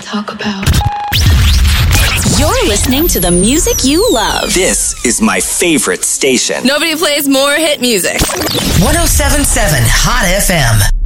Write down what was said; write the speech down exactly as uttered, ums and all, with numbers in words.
talk about. You're listening to the music you love. This is my favorite station. Nobody plays more hit music. one oh seven point seven Hot F M.